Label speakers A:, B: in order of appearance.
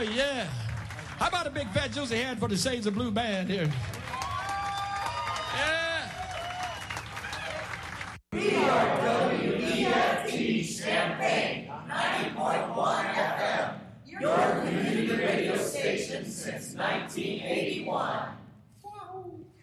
A: yeah. How about a big fat juicy hand for the Shades of Blue band here?